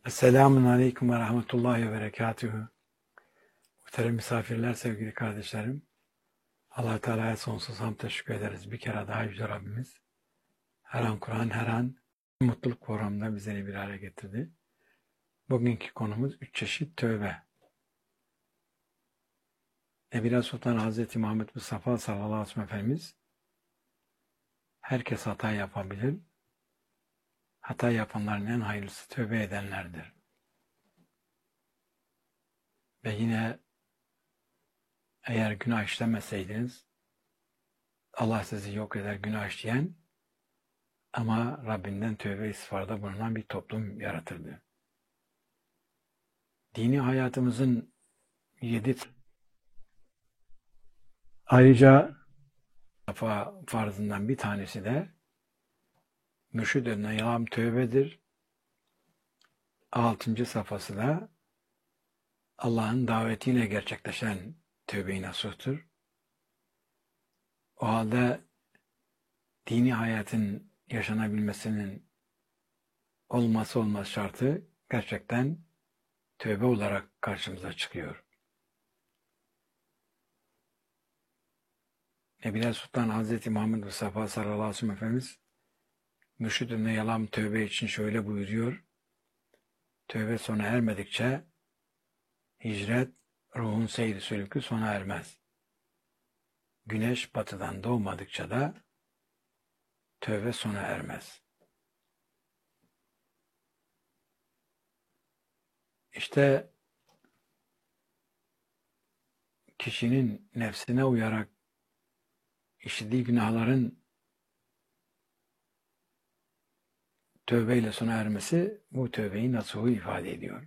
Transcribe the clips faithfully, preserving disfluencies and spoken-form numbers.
Esselamun Aleyküm ve Rahmetullahi ve Berekatühü. Muhterem misafirler, sevgili kardeşlerim. Allah-u Teala'ya sonsuz hamd teşekkür ederiz. Bir kere daha Yüce Rabbimiz her an Kur'an, her an mutluluk programında bizleri bir araya getirdi. Bugünkü konumuz üç çeşit tövbe. Nebila Sultan Hazreti Muhammed Mustafa sallallahu aleyhi ve sellem Efendimiz, herkes hata yapabilir. Hata yapanların en hayırlısı tövbe edenlerdir. Ve yine eğer günah işlemeseydiniz Allah sizi yok eder günah işleyen ama Rabbinden tövbe istiğfarda bulunan bir toplum yaratırdı. Dini hayatımızın yedi ayrıca farzından bir tanesi de mürşid önüne yalan tövbedir. Altıncı safhası da Allah'ın davetiyle gerçekleşen tövbe-i nasuhtur. O halde dini hayatın yaşanabilmesinin olmazsa olmaz şartı gerçekten tövbe olarak karşımıza çıkıyor. Nebila Sultan Hazreti Muhammed Mustafa sallallahu aleyhi ve sellem Efendimiz mürşid önüne yalan tövbe için şöyle buyuruyor. Tövbe sona ermedikçe hicret, ruhun seyri sülükü sona ermez. Güneş batıdan doğmadıkça da tövbe sona ermez. İşte kişinin nefsine uyarak işlediği günahların tövbeyle sona ermesi bu tövbeyi nasuhu ifade ediyor.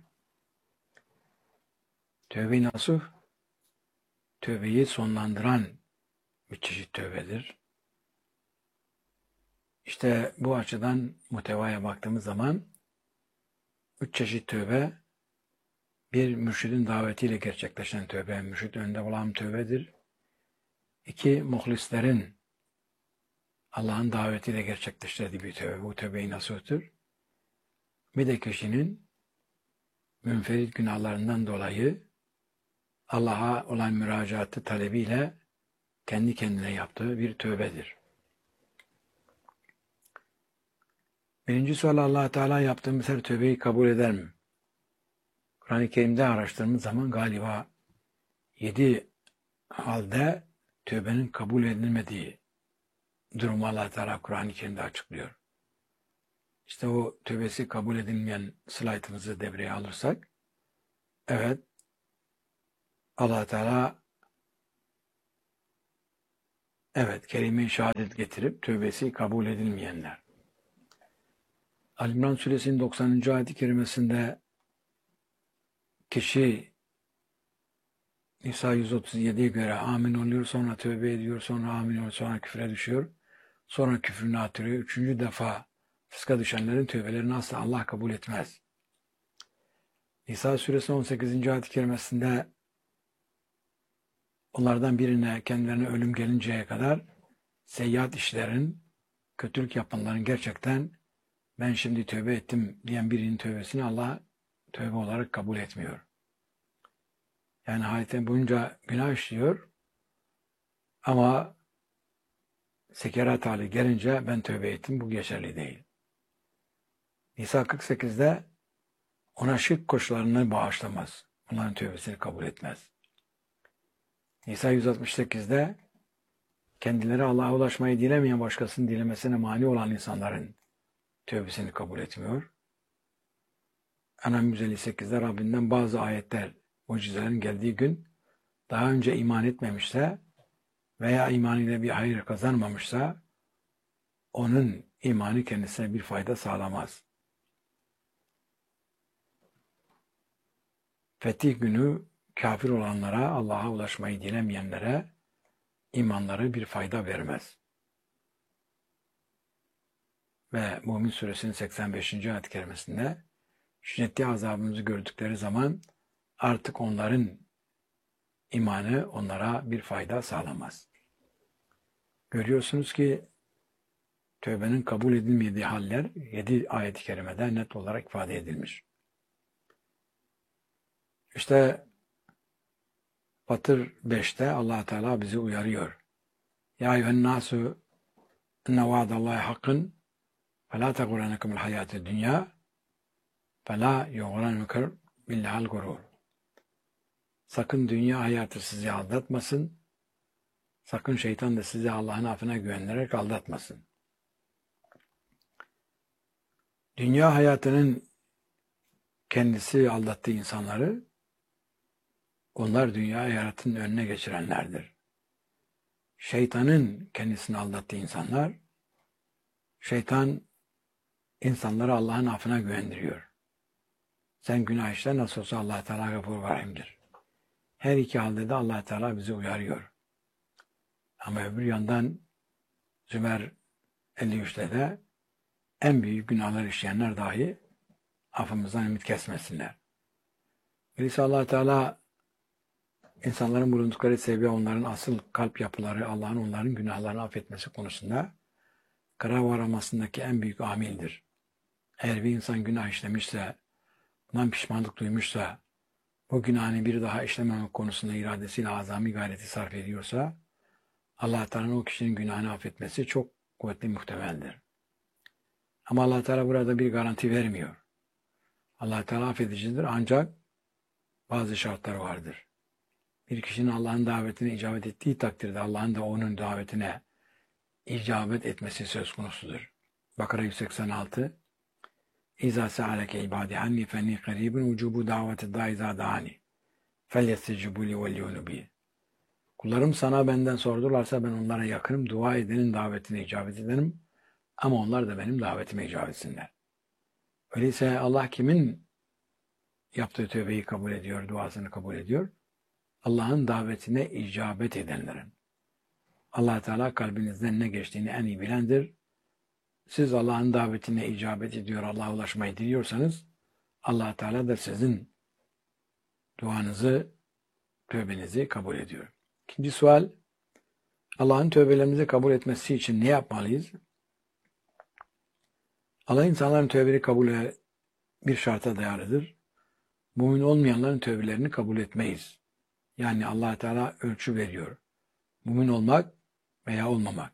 Tövbe-i nasuh, tövbeyi sonlandıran bir çeşit tövbedir. İşte bu açıdan muhtevaya baktığımız zaman üç çeşit tövbe, bir mürşidin davetiyle gerçekleşen tövbe, mürşid önünde olan tövbedir. İki, muhlislerin Allah'ın davetiyle gerçekleştirdiği bir tövbe, bu tövbe-i nasuhtur. Bir de kişinin münferit günahlarından dolayı Allah'a olan müracaatı talebiyle kendi kendine yaptığı bir tövbedir. Birinci sual, Allah Teala yaptığımız her tövbeyi kabul eder mi? Kur'an-ı Kerim'de araştırdığımız zaman galiba yedi halde tövbenin kabul edilmediği durumu Allah Teala Kur'an-ı Kerim'de açıklıyor. İşte o tövbesi kabul edilmeyen slaytımızı devreye alırsak, evet, Allah Teala evet kelime-i şehadet getirip tövbesi kabul edilmeyenler. Ali İmran Suresinin doksanıncı ayet-i kerimesinde kişi Nisa yüz otuz yediye göre amin oluyor, sonra tövbe ediyor, sonra amin oluyor, sonra küfre düşüyor, sonra küfrünü atıyor. Üçüncü defa fıska düşenlerin tövbelerini asla Allah kabul etmez. Nisa Suresinin on sekizinci ayet-i kerimesinde onlardan birine kendilerine ölüm gelinceye kadar seyyiat işlerin, kötülük yapanların gerçekten ben şimdi tövbe ettim diyen birinin tövbesini Allah tövbe olarak kabul etmiyor. Yani hayatın boyunca günah işliyor ama sekerat hali gelince ben tövbe ettim, bu geçerli değil. Nisa kırk sekizde ona şirk koşullarını bağışlamaz. Onların tövbesini kabul etmez. Nisa yüz altmış sekizde kendileri Allah'a ulaşmayı dilemeyen başkasının dilemesine mani olan insanların tövbesini kabul etmiyor. En'am yüz elli sekizde Rabbinden bazı ayetler, mucizelerin geldiği gün daha önce iman etmemişse veya imanıyla bir hayır kazanmamışsa onun imanı kendisine bir fayda sağlamaz. Fetih günü kafir olanlara, Allah'a ulaşmayı dilemeyenlere imanları bir fayda vermez. Ve Mümin Suresinin seksen beşinci ayet-i kerimesinde şiddetli azabımızı gördükleri zaman artık onların imanı onlara bir fayda sağlamaz. Görüyorsunuz ki tövbenin kabul edilmediği haller yedi ayet-i kerimede net olarak ifade edilmiş. İşte Fatır beşte Allah Teala bizi uyarıyor. Ya eyyühen nasu inne vaadallahi hakkın fe la tegurennekumul hayatü dünya fe la yuğrennekum billahil gurur. Sakın dünya hayatı sizi aldatmasın. Sakın şeytan da sizi Allah'ın affına güvenerek aldatmasın. Dünya hayatının kendisi aldattığı insanları, onlar dünya hayatının önüne geçirenlerdir. Şeytanın kendisini aldattığı insanlar, şeytan insanları Allah'ın affına güvendiriyor. Sen günah işle, nasıl olsa Allah Teala Gafur Rahim'dir. Her iki halde de Allah Teala bizi uyarıyor. Ama öbür yandan Zümer elli üçte de en büyük günahlar işleyenler dahi affımızdan ümit kesmesinler. Öyleyse Allah Teala insanların bulundukları seviye, onların asıl kalp yapıları, Allah'ın onların günahlarını affetmesi konusunda karar varamasındaki en büyük amildir. Eğer bir insan günah işlemişse, bundan pişmanlık duymuşsa, bu günahını bir daha işlememek konusunda iradesiyle azami gayreti sarf ediyorsa, Allah Teala'nın o kişinin günahını affetmesi çok kuvvetli muhtemeldir. Ama Allah Teala burada bir garanti vermiyor. Allah Teala affedicidir ancak bazı şartları vardır. Bir kişinin Allah'ın davetine icabet ettiği takdirde Allah'ın da onun davetine icabet etmesi söz konusudur. Bakara yüz seksen altı İzâ se'aleke ibâdi anni fenni qarîbun vücûbû daveti dâ izâ dâni felyestecibû li velyûnû bi. Kullarım sana benden sordularsa ben onlara yakınım, dua edenin davetine icabet ederim ama onlar da benim davetime icabet etsinler. Öyleyse Allah kimin yaptığı tövbeyi kabul ediyor, duasını kabul ediyor? Allah'ın davetine icabet edenlerin. Allah Teala kalbinizden ne geçtiğini en iyi bilendir. Siz Allah'ın davetine icabet ediyor, Allah'a ulaşmayı diliyorsanız Allah Teala da sizin duanızı, tövbenizi kabul ediyor. İkinci sual, Allah'ın tövbelerimizi kabul etmesi için ne yapmalıyız? Allah insanların tövbeleri kabul bir şarta dayalıdır. Mümin olmayanların tövbelerini kabul etmeyiz. Yani Allah Teala ölçü veriyor. Mümin olmak veya olmamak.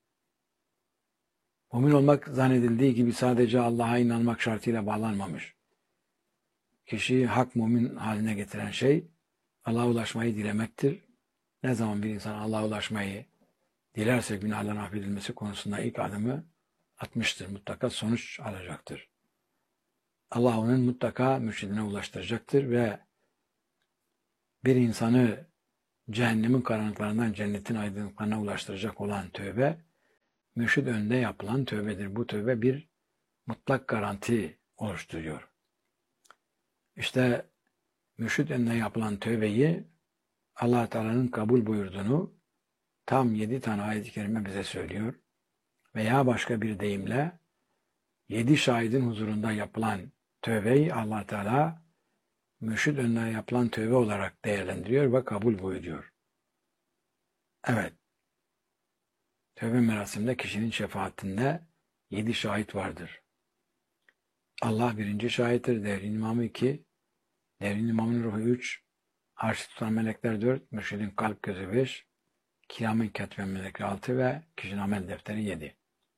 Mümin olmak zannedildiği gibi sadece Allah'a inanmak şartıyla bağlanmamış. Kişiyi hak mümin haline getiren şey Allah'a ulaşmayı dilemektir. Ne zaman bir insan Allah'a ulaşmayı dilerse günahların affedilmesi konusunda ilk adımı atmıştır. Mutlaka sonuç alacaktır. Allah onun mutlaka mürşidine ulaştıracaktır ve bir insanı cehennemin karanlıklarından cennetin aydınlıklarına ulaştıracak olan tövbe, mürşid önünde yapılan tövbedir. Bu tövbe bir mutlak garanti oluşturuyor. İşte mürşid önünde yapılan tövbeyi Allah Teala'nın kabul buyurduğunu tam yedi tane ayet-i kerime bize söylüyor. Veya başka bir deyimle yedi şahidin huzurunda yapılan tövbeyi Allah Teala mürşid önünde yapılan tövbe olarak değerlendiriyor ve kabul buyuruyor. Evet. Tövbe merasiminde kişinin şefaatinde yedi şahit vardır. Allah birinci şahittir, devrin imamı iki, devrin imamın ruhu üç, arşı tutan melekler dört, mürşidin kalp gözü beş, kiramın ketben melekleri altı ve kişinin amel defteri yedi.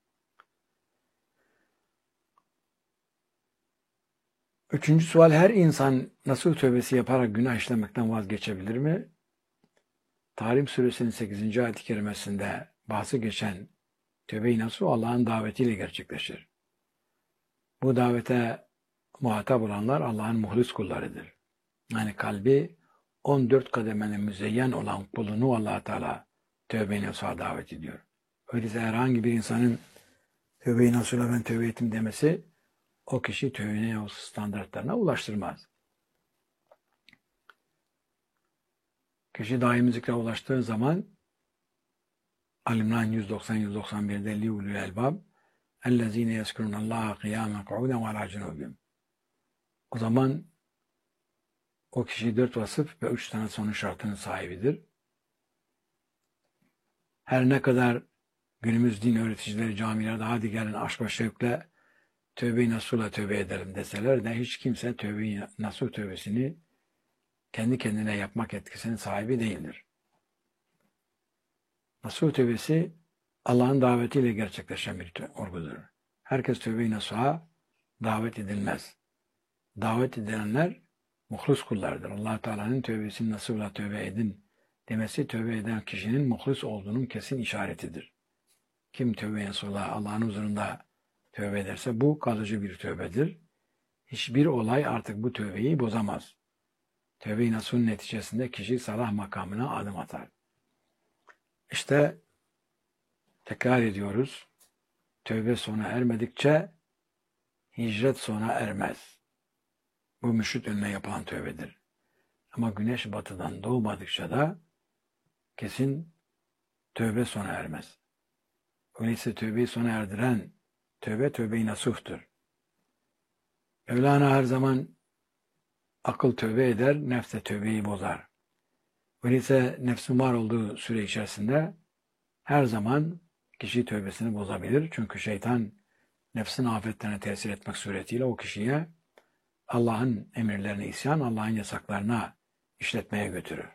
Üçüncü sual, her insan nasuh tövbesi yaparak günah işlemekten vazgeçebilir mi? Tahrim Suresinin sekizinci ayet-i kerimesinde bahsi geçen tövbe-i nasuh Allah'ın davetiyle gerçekleşir. Bu davete muhatap olanlar Allah'ın muhlis kullarıdır. Yani kalbi on dört kademene müzeyyen olan kulunu Allah Teala tövbe-i nasuh'a davet ediyor. Öyleyse herhangi bir insanın tövbe-i nasuh'a ben tövbe ettim demesi o kişi tövbe-i nasuh standartlarına ulaştırmaz. Kişi daimi zikre ulaştığı zaman Al-İmran yüz doksan yüz doksan bir'de liulul elbab ellezine yezkurunallaha kıyamen ku'uden ve ala cunubihim. O zaman o kişi dört vasıf ve üç tane sonuç şartının sahibidir. Her ne kadar günümüz din öğreticileri camilerde hadi gelin aşk ve şevkle tövbe-i nasuh'la tövbe edelim deseler de hiç kimse tövbe-i nasuh tövbesini kendi kendine yapmak etkisinin sahibi değildir. Nasuh tövbesi Allah'ın davetiyle gerçekleşen bir olgudur. Herkes tövbe-i nasuha davet edilmez. Davet edilenler muhlis kullardır. Allah Teala'nın tövbesini nasuhla tövbe edin demesi tövbe eden kişinin muhlis olduğunun kesin işaretidir. Kim tövbe-i nasuhla Allah'ın huzurunda tövbe ederse bu kalıcı bir tövbedir. Hiçbir olay artık bu tövbeyi bozamaz. Tövbe-i nasuhun neticesinde kişi salah makamına adım atar. İşte tekrar ediyoruz. Tövbe sona ermedikçe hicret sona ermez. Bu müşrit önüne yapılan tövbedir. Ama güneş batıdan doğmadıkça da kesin tövbe sona ermez. Öyleyse tövbeyi sona erdiren tövbe tövbe-i nasuhtur. Mevlana her zaman akıl tövbe eder, nefs de tövbeyi bozar. Öyleyse nefsin var olduğu süre içerisinde her zaman kişi tövbesini bozabilir. Çünkü şeytan nefsin afetlerine tesir etmek suretiyle o kişiye Allah'ın emirlerine isyan, Allah'ın yasaklarına işletmeye götürür.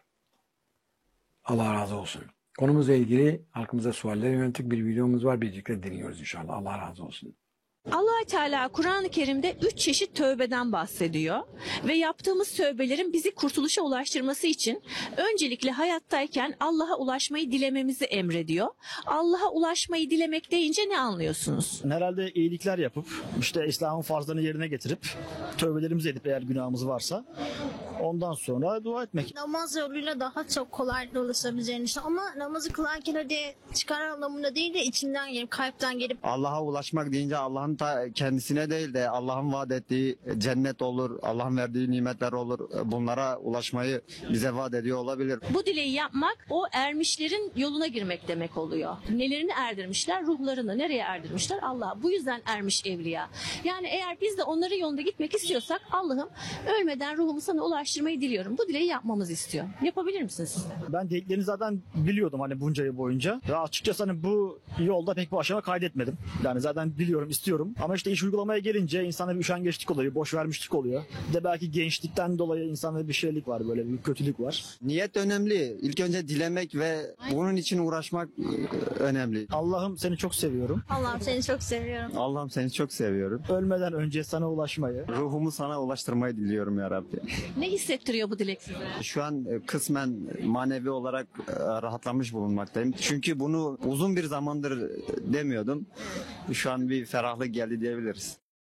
Allah razı olsun. Konumuzla ilgili halkımıza sualler yönelik bir videomuz var. Birlikte dinliyoruz inşallah. Allah razı olsun. Allah Teala Kur'an-ı Kerim'de üç çeşit tövbeden bahsediyor ve yaptığımız tövbelerin bizi kurtuluşa ulaştırması için öncelikle hayattayken Allah'a ulaşmayı dilememizi emrediyor. Allah'a ulaşmayı dilemek deyince ne anlıyorsunuz? Herhalde iyilikler yapıp işte İslam'ın farzlarını yerine getirip tövbelerimizi edip eğer günahımız varsa ondan sonra dua etmek. Namaz yoluyla daha çok kolaylıkla ulaşabileceğini düşünüyorum. Ama namazı kılarken hadi çıkar anlamında değil de içinden gelip kalpten gelip Allah'a ulaşmak deyince Allah'ın ta kendisine değil de Allah'ın vaat ettiği cennet olur, Allah'ın verdiği nimetler olur. Bunlara ulaşmayı bize vaat ediyor olabilir. Bu dileği yapmak o ermişlerin yoluna girmek demek oluyor. Nelerini erdirmişler? Ruhlarını. Nereye erdirmişler? Allah'a. Bu yüzden ermiş evliya. Yani eğer biz de onların yolunda gitmek istiyorsak Allah'ım ölmeden ruhumu sana ulaştırmayı diliyorum. Bu dileği yapmamızı istiyor. Yapabilir misiniz siz de? Ben dediklerini zaten biliyordum hani bunca yıl boyunca. Ve açıkçası hani bu yolda pek bu aşama kaydetmedim. Yani zaten biliyorum, istiyorum. Ama işte iş uygulamaya gelince insanda bir üşengeçlik oluyor, boş vermişlik oluyor. Bir de belki gençlikten dolayı insanda bir şeylik var, böyle bir kötülük var. Niyet önemli. İlk önce dilemek ve bunun için uğraşmak önemli. Allah'ım seni çok seviyorum. Allah'ım seni çok seviyorum. Allah'ım seni çok seviyorum. Ölmeden önce sana ulaşmayı. Ruhumu sana ulaştırmayı diliyorum ya Rabbi. Ne hissettiriyor bu dilek size? Şu an e, kısmen manevi olarak e, rahatlamış bulunmaktayım. Çünkü bunu uzun bir zamandır demiyordum. Şu an bir ferahlık geldi diyebiliriz.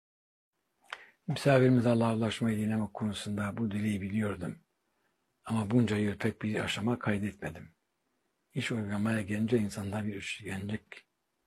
Misafirimiz Allah'a ulaşmayı dilemek konusunda bu dileği biliyordum. Ama bunca yıl pek bir aşama kaydetmedim. İş uygulamaya gelince insanda bir üşengeçlik